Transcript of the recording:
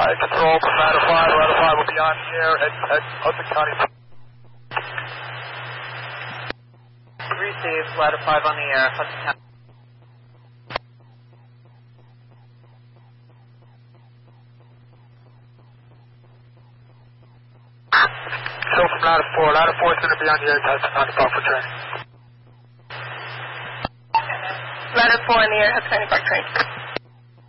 Hi, control from ladder 5. Ladder 5 will be on the air at Hudson County. Received, ladder 5 on the air, Hudson County. So from ladder 4. Ladder 4 is going to be on the air at Hudson County Park for training. Ladder 4 in the air, Hudson County Park training.